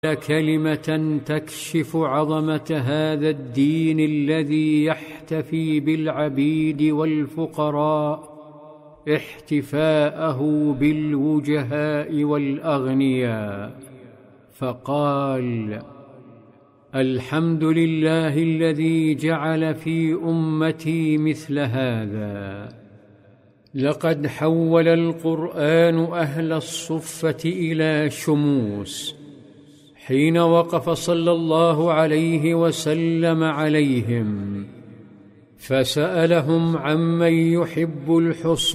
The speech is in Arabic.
كلمة تكشف عظمة هذا الدين الذي يحتفي بالعبيد والفقراء احتفاءه بالوجهاء والأغنياء، فقال: الحمد لله الذي جعل في أمتي مثل هذا. لقد حول القرآن أهل الصفة إلى شموس حين وقف صلى الله عليه وسلم عليهم فسألهم عمن يحب الحصول